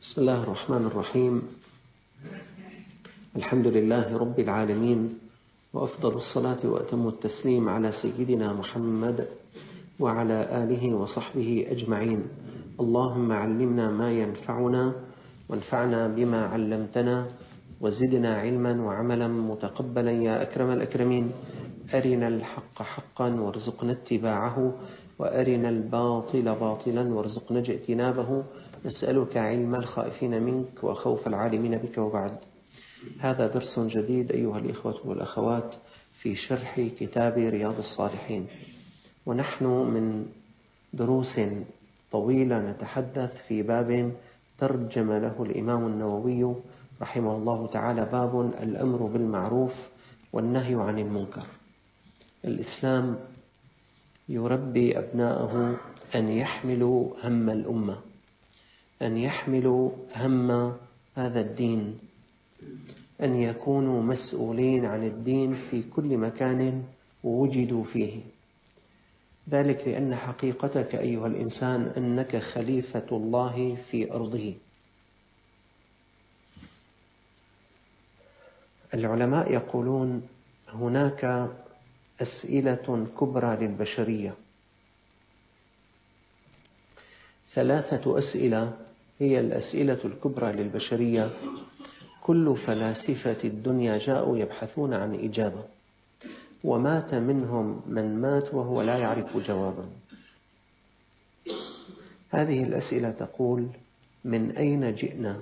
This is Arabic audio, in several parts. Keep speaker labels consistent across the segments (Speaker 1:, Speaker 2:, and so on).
Speaker 1: بسم الله الرحمن الرحيم. الحمد لله رب العالمين، وأفضل الصلاة وأتم التسليم على سيدنا محمد وعلى آله وصحبه أجمعين. اللهم علمنا ما ينفعنا وانفعنا بما علمتنا وزدنا علما وعملا متقبلا يا أكرم الأكرمين. أرنا الحق حقا وارزقنا اتباعه، وأرنا الباطل باطلا وارزقنا اجتنابه. نسألك علم الخائفين منك وخوف العالمين بك. وبعد، هذا درس جديد أيها الإخوة والأخوات في شرح كتاب رياض الصالحين، ونحن من دروس طويلة نتحدث في باب ترجم له الإمام النووي رحمه الله تعالى، باب الأمر بالمعروف والنهي عن المنكر. الإسلام يربي أبناءه أن يحملوا هم الأمة، أن يحملوا هم هذا الدين، أن يكونوا مسؤولين عن الدين في كل مكان وجدوا فيه. ذلك لأن حقيقتك أيها الإنسان أنك خليفة الله في أرضه. العلماء يقولون هناك أسئلة كبرى للبشرية، 3 أسئلة هي الأسئلة الكبرى للبشرية. كل فلاسفة الدنيا جاءوا يبحثون عن إجابة، ومات منهم من مات وهو لا يعرف جوابا. هذه الأسئلة تقول: من أين جئنا؟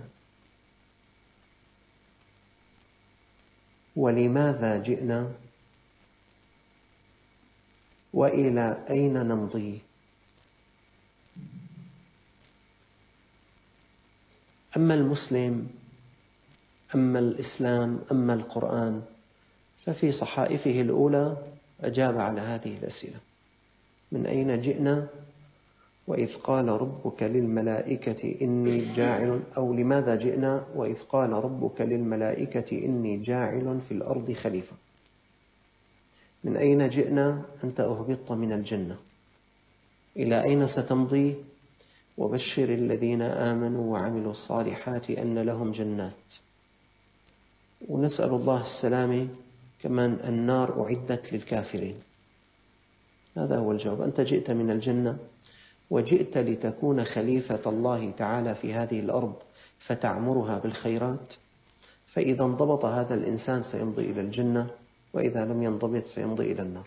Speaker 1: ولماذا جئنا؟ وإلى أين نمضي؟ أما المسلم، أما الإسلام، أما القرآن، ففي صحائفه الأولى أجاب على هذه الأسئلة: من أين جئنا؟ وإذ قال ربك للملائكة إني جاعل، أو لماذا جئنا؟ وإذ قال ربك للملائكة إني جاعل في الأرض خليفة. من أين جئنا؟ أنت أهبطت من الجنة، إلى أين ستمضي؟ وبشر الذين آمنوا وعملوا الصالحات أن لهم جنات. ونسأل الله السلامة. كمان النار أعدت للكافرين. هذا هو الجواب. أنت جئت من الجنة وجئت لتكون خليفة الله تعالى في هذه الأرض فتعمرها بالخيرات. فإذا انضبط هذا الإنسان سيمضي إلى الجنة، وإذا لم ينضبط سيمضي إلى النار.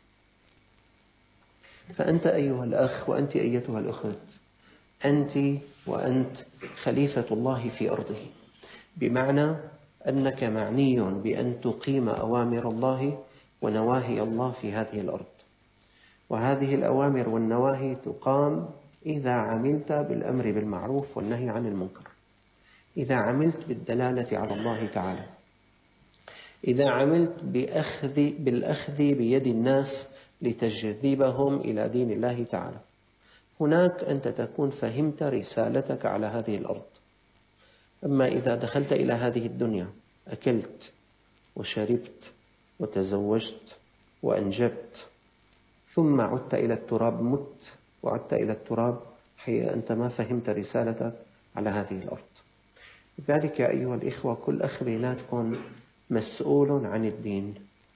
Speaker 1: فأنت أيها الأخ وأنت أيتها الأخت، أنت وأنت خليفة الله في أرضه، بمعنى أنك معني بأن تقيم أوامر الله ونواهي الله في هذه الأرض. وهذه الأوامر والنواهي تقام إذا عملت بالأمر بالمعروف والنهي عن المنكر، إذا عملت بالدلالة على الله تعالى، إذا عملت بالأخذ بيد الناس لتجذبهم إلى دين الله تعالى. هناك أنت تكون فهمت رسالتك على هذه الأرض. أما إذا دخلت إلى هذه الدنيا، أكلت وشربت وتزوجت وأنجبت، ثم عدت إلى التراب، مت وعدت إلى التراب، حقيقة أنت ما فهمت رسالتك على هذه الأرض. لذلك يا أيها الإخوة، كل أخ بيناتكم مسؤول عن الدين.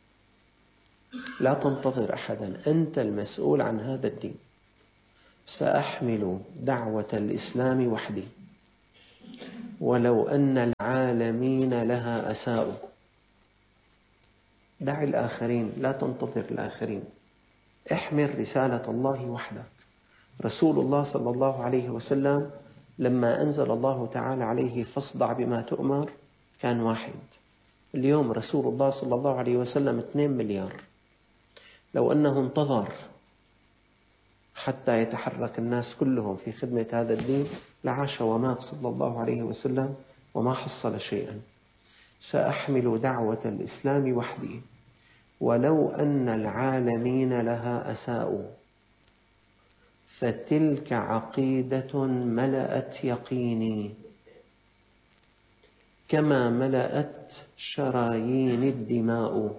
Speaker 1: لا تنتظر أحدا، أنت المسؤول عن هذا الدين. سأحمل دعوة الإسلام وحدي ولو أن العالمين لها أساءوا. دع الآخرين، لا تنتظر الآخرين. احمل رسالة الله وحدك. رسول الله صلى الله عليه وسلم لما أنزل الله تعالى عليه فاصدع بما تؤمر كان 1. اليوم رسول الله صلى الله عليه وسلم 2 مليار. لو أنه انتظر حتى يتحرك الناس كلهم في خدمة هذا الدين لعاش ومات صلى الله عليه وسلم وما حصل شيئا. سأحمل دعوة الإسلام وحدي ولو أن العالمين لها أساءوا. فتلك عقيدة ملأت يقيني كما ملأت شرايين الدماء.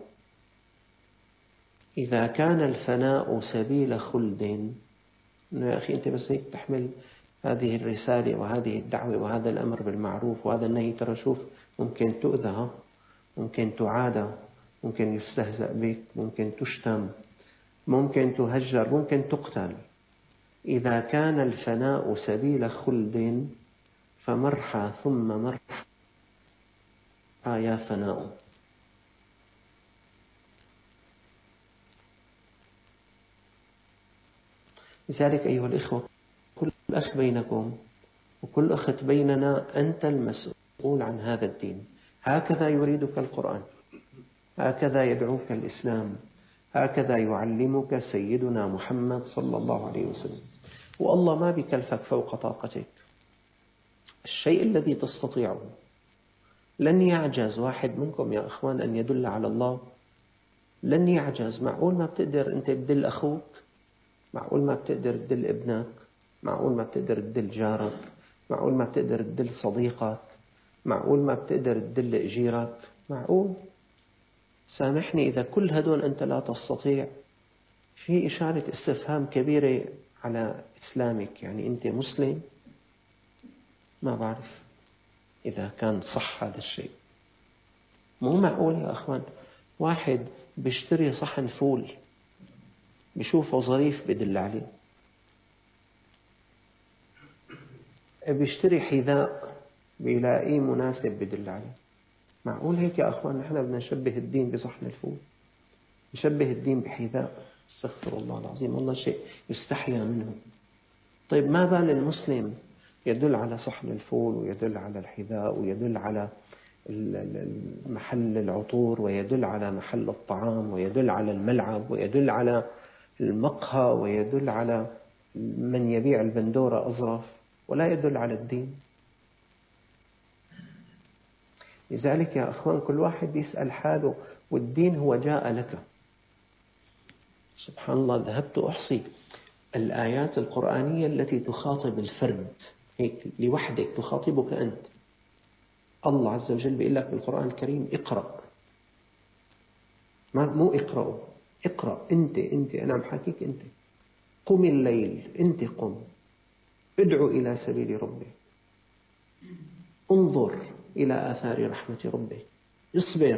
Speaker 1: إذا كان الفناء سبيل خلد، يا أخي أنت بس هيك تحمل هذه الرسالة وهذه الدعوة وهذا الأمر بالمعروف وهذا النهي، ترى شوف ممكن تؤذى، ممكن تعادى، ممكن يستهزأ بك، ممكن تشتم، ممكن تهجر، ممكن تقتل. إذا كان الفناء سبيل خلد فمرحى ثم مرحى يا فناء. لذلك أيها الإخوة، كل أخ بينكم وكل أخت بيننا أنت المسؤول عن هذا الدين. هكذا يريدك القرآن، هكذا يدعوك الإسلام، هكذا يعلمك سيدنا محمد صلى الله عليه وسلم. والله ما بيكلفك فوق طاقتك. الشيء الذي تستطيعه، لن يعجز واحد منكم يا أخوان أن يدل على الله، لن يعجز. معقول ما بتقدر أنت تدل أخوك؟ معقول ما بتقدر تدل ابنك؟ معقول ما بتقدر تدل جارك؟ معقول ما بتقدر تدل صديقك؟ معقول ما بتقدر تدل أجيرك؟ معقول؟ سامحني إذا كل هدول أنت لا تستطيع، في إشارة استفهام كبيرة على إسلامك. يعني أنت مسلم؟ ما بعرف إذا كان صح هذا الشيء. مو معقول يا أخوان واحد بيشتري صحن فول بيشوفه ظريف بدل عليه، بيشتري حذاء بيلاقيه مناسب بدل عليه. معقول هيك يا أخوان نحن بدنا نشبه الدين بصحن الفول، نشبه الدين بحذاء؟ استغفر الله العظيم، والله شيء يستحيا منه. طيب ما بال المسلم يدل على صحن الفول ويدل على الحذاء ويدل على محل العطور ويدل على محل الطعام ويدل على الملعب ويدل على المقهى ويدل على من يبيع البندورة أظرف، ولا يدل على الدين؟ لذلك يا أخوان كل واحد يسأل حاله، والدين هو جاء لك. سبحان الله، ذهبت أحصي الآيات القرآنية التي تخاطب الفرد هيك لوحدك، تخاطبك أنت. الله عز وجل بيقول لك بالقرآن الكريم اقرأ، مو اقرأوا، اقرأ أنت أنا محاكيك أنت. قم الليل، أنت قم، ادعو إلى سبيل ربك، انظر إلى آثار رحمة ربك، اصبر.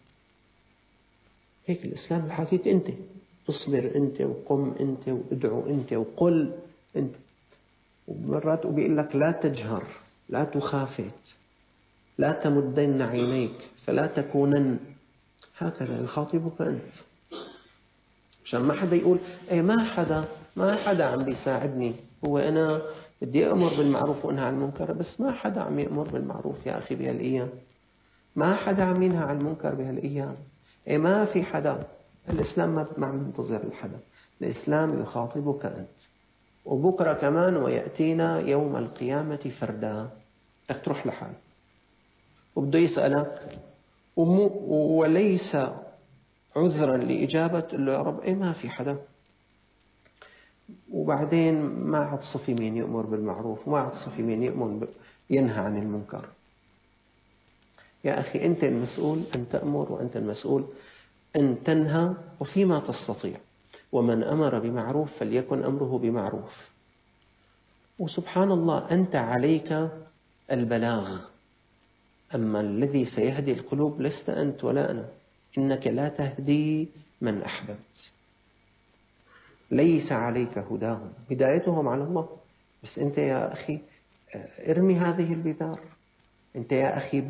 Speaker 1: هيك الإسلام محاكيك أنت، اصبر أنت وقم أنت وادعو أنت وقل أنت. ومرات بيقول لك لا تجهر، لا تخافت، لا تمدن عينيك فلا تكونن. هكذا يخاطبك أنت، عشان ما حدا يقول ايه ما حدا عم بيساعدني، هو أنا بدي أمر بالمعروف وأنهى عن المنكر بس ما حدا عم يأمر بالمعروف يا أخي بهالأيام، ما حدا عم ينهى عن المنكر بهالأيام، إيه ما في حدا. الإسلام ما عم ينتظر الحدا، الإسلام يخاطبك أنت. وبكرة كمان ويأتينا يوم القيامة فردا، بدك تروح لحال وبده يسألك وليس عذرا لإجابة، قل له يا رب إيه ما في حدا. وبعدين ما عاد صفي مين يأمر بالمعروف وما عاد صفي مين ينهى عن المنكر. يا أخي أنت المسؤول أن تأمر وأنت المسؤول أن تنهى وفيما تستطيع. ومن أمر بمعروف فليكن أمره بمعروف. وسبحان الله أنت عليك البلاغ، أما الذي سيهدي القلوب لست أنت ولا أنا. إنك لا تهدي من أحببت، ليس عليك هداهم، هدايتهم على الله. بس أنت يا أخي ارمي هذه البذار. أنت يا أخي